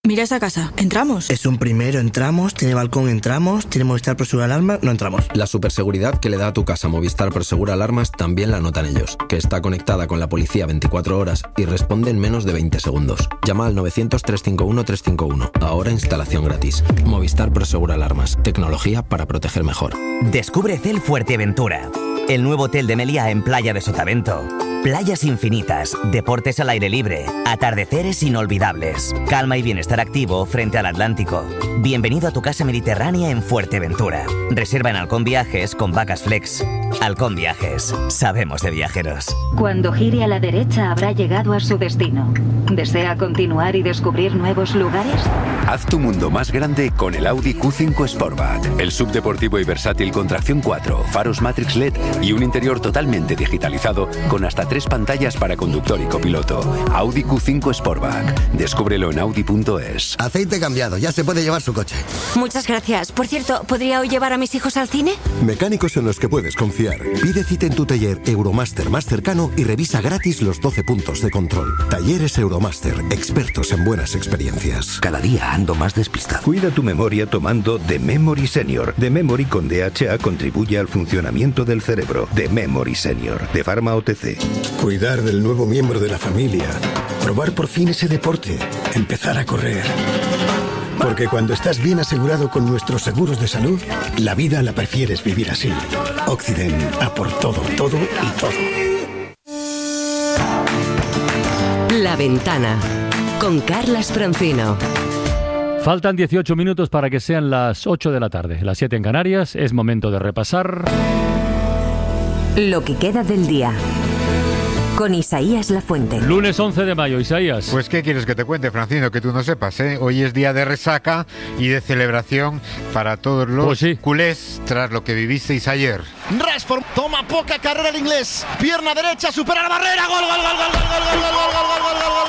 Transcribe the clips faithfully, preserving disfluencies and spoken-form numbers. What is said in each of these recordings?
Mira esa casa. ¿Entramos? Es un primero, entramos. Tiene balcón, entramos. Tiene Movistar Prosegur Alarmas, no entramos. La superseguridad que le da a tu casa Movistar Prosegur Alarmas también la notan ellos, que está conectada con la policía veinticuatro horas y responde en menos de veinte segundos. Llama al novecientos, trescientos cincuenta y uno, trescientos cincuenta y uno. Ahora instalación gratis. Movistar Prosegur Alarmas. Tecnología para proteger mejor. Descubre Cel Fuerteventura, el nuevo hotel de Meliá en Playa de Sotavento. Playas infinitas, deportes al aire libre, atardeceres inolvidables, calma y bienestar activo frente al Atlántico. Bienvenido a tu casa mediterránea en Fuerteventura. Reserva en Halcón Viajes con Vacas Flex. Halcón Viajes, sabemos de viajeros. Cuando gire a la derecha habrá llegado a su destino. ¿Desea continuar y descubrir nuevos lugares? Haz tu mundo más grande con el Audi Q cinco Sportback. El subdeportivo y versátil con tracción cuatro, faros Matrix L E D y un interior totalmente digitalizado con hasta tres pantallas para conductor y copiloto. Audi Q cinco Sportback. Descúbrelo en audi punto es. Aceite cambiado, ya se puede llevar su coche. Muchas gracias. Por cierto, ¿podría hoy llevar a mis hijos al cine? Mecánicos en los que puedes confiar. Pide cita en tu taller Euromaster más cercano y revisa gratis los doce puntos de control. Talleres Euromaster, expertos en buenas experiencias. Cada día ando más despistado. Cuida tu memoria tomando The Memory Senior. The Memory con D H A contribuye al funcionamiento del cerebro. The Memory Senior, de Pharma O T C. Cuidar del nuevo miembro de la familia. Probar por fin ese deporte. Empezar a correr. Porque cuando estás bien asegurado con nuestros seguros de salud, la vida la prefieres vivir así. Occident, a por todo, todo y todo. La Ventana, con Carlas Francino. Faltan dieciocho minutos para que sean las ocho de la tarde, las siete en Canarias. Es momento de repasar lo que queda del día. Con Isaías Lafuente. Lunes once de mayo, Isaías. Pues ¿qué quieres que te cuente, Francino? Que tú no sepas, ¿eh? Hoy es día de resaca y de celebración para todos los pues sí. culés tras lo que vivisteis ayer. Rashford toma poca carrera el inglés. Pierna derecha, supera la barrera. Gol, gol, gol, gol, gol, gol, gol, gol, gol, gol, gol, gol,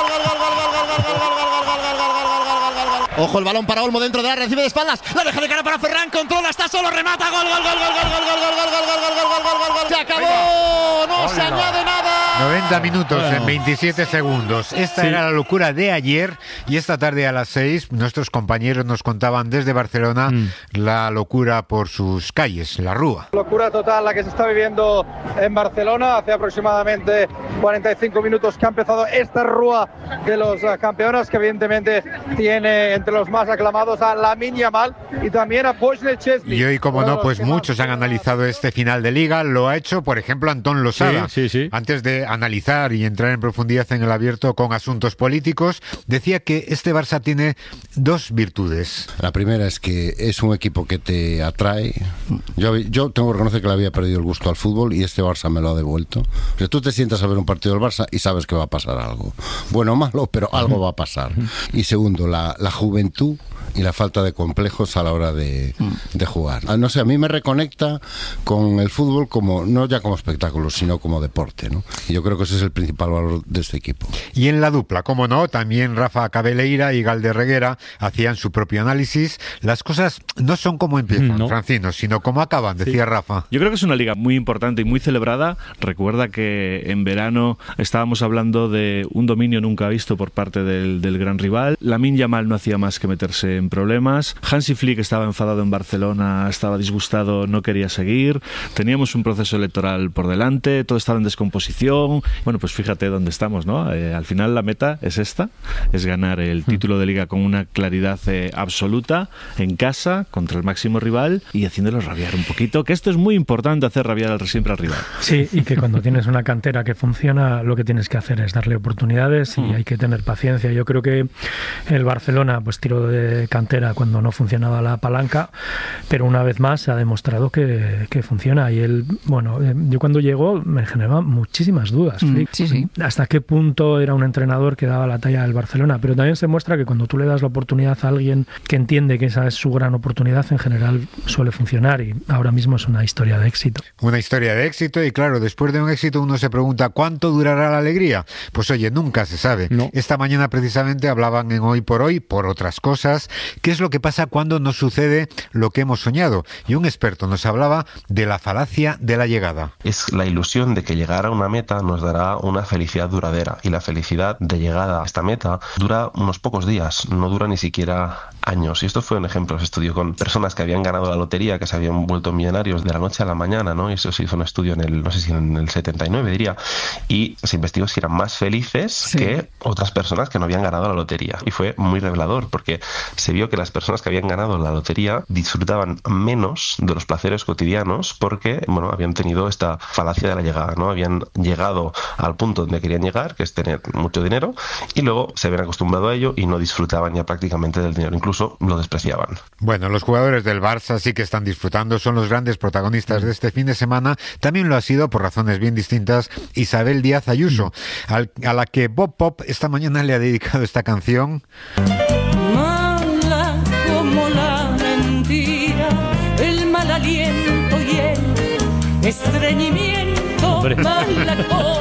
ojo el balón para Olmo dentro de la recibe de espaldas. La deja de cara para Ferran, controla, está solo, remata. Gol, gol, gol, gol, gol, gol, gol, gol, gol, gol, gol, gol, gol, gol, gol. Se acabó. No se añade nada. noventa minutos en veintisiete segundos. Esta sí. era la locura de ayer y esta tarde a las seis nuestros compañeros nos contaban desde Barcelona mm. la locura por sus calles, la Rúa. Locura total la que se está viviendo en Barcelona. Hace aproximadamente cuarenta y cinco minutos que ha empezado esta Rúa de los campeones, que evidentemente tiene entre los más aclamados a Lamine Yamal y también a Poisne Chesney. Y hoy, como no, pues muchos han analizado este final de Liga. Lo ha hecho, por ejemplo, Antón Losada. Sí, sí, sí. Antes de analizar y entrar en profundidad en el abierto con asuntos políticos, decía que este Barça tiene dos virtudes. La primera es que es un equipo que te atrae. Yo, yo tengo que reconocer que le había perdido el gusto al fútbol y este Barça me lo ha devuelto. O sea, tú te sientas a ver un partido del Barça y sabes que va a pasar algo. Bueno o malo, pero algo va a pasar. Y segundo, la, la juventud y la falta de complejos a la hora de, de jugar. No sé, a mí me reconecta con el fútbol como no ya como espectáculo, sino como deporte, ¿no? Y yo creo que ese es el principal valor de este equipo. Y en la dupla, como no, también Rafa Cabeleira y Galder Reguera hacían su propio análisis. Las cosas no son como empiezan, no. Francino, sino como acaban, decía sí. Rafa. Yo creo que es una liga muy importante y muy celebrada. Recuerda que en verano estábamos hablando de un dominio nunca visto por parte del, del gran rival. Lamine Yamal no hacía más que meterse en problemas. Hansi Flick estaba enfadado en Barcelona, estaba disgustado, no quería seguir. Teníamos un proceso electoral por delante, todo estaba en descomposición. Bueno, pues fíjate dónde estamos, ¿no? Eh, al final la meta es esta, es ganar el título de Liga con una claridad eh, absoluta, en casa, contra el máximo rival y haciéndolo rabiar un poquito, que esto es muy importante, hacer rabiar al, siempre al rival. Sí, y que cuando tienes una cantera que funciona, lo que tienes que hacer es darle oportunidades y mm. hay que tener paciencia. Yo creo que el Barcelona pues tiró de cantera cuando no funcionaba la palanca, pero una vez más se ha demostrado que, que funciona. Y él, bueno, yo cuando llegó me generaba muchísimas dudas. Mm, sí, sí. Hasta qué punto era un entrenador que daba la talla del Barcelona, pero también se muestra que cuando tú le das la oportunidad a alguien que entiende que esa es su gran oportunidad, en general suele funcionar y ahora mismo es una historia de éxito. Una historia de éxito y claro, después de un éxito uno se pregunta ¿cuánto durará la alegría? Pues oye, nunca se sabe. No. Esta mañana precisamente hablaban en Hoy por Hoy, por otras cosas, ¿Qué es lo que pasa cuando nos sucede lo que hemos soñado? Y un experto nos hablaba de la falacia de la llegada. Es la ilusión de que llegar a una meta nos dará una felicidad duradera, y la felicidad de llegada a esta meta dura unos pocos días, no dura ni siquiera años. Y esto fue un ejemplo, se estudió con personas que habían ganado la lotería, que se habían vuelto millonarios de la noche a la mañana, ¿no? Y eso se hizo un estudio en el, no sé si en el setenta y nueve diría, y se investigó si eran más felices sí. que otras personas que no habían ganado la lotería. Y fue muy revelador, porque se vio que las personas que habían ganado la lotería disfrutaban menos de los placeres cotidianos porque, bueno, habían tenido esta falacia de la llegada, ¿no? Habían llegado al punto donde querían llegar, que es tener mucho dinero, y luego se habían acostumbrado a ello y no disfrutaban ya prácticamente del dinero, incluso lo despreciaban. Bueno, los jugadores del Barça sí que están disfrutando, son los grandes protagonistas de este fin de semana. También lo ha sido, por razones bien distintas, Isabel Díaz Ayuso, al, a la que Bob Pop esta mañana le ha dedicado esta canción. Mala como la mentira, el mal aliento y el estreñimiento, mala como